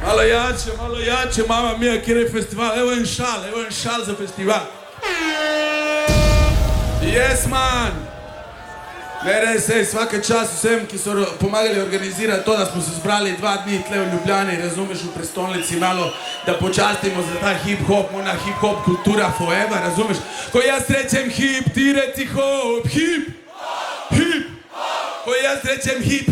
Malo jače, mama mija, kjer je festival. Evo en šal za festival. Yes, man! Ne, res, svake čas vsem, ki so pomagali organizirati to, da smo se zbrali 2 dni tle v Ljubljani, razumeš, v prestolnici malo, da počastimo za ta hip-hop, ona hip-hop kultura forever, razumeš? Ko jaz rečem hip, ti reci hop, hip, hip. Ko jaz rečem hip,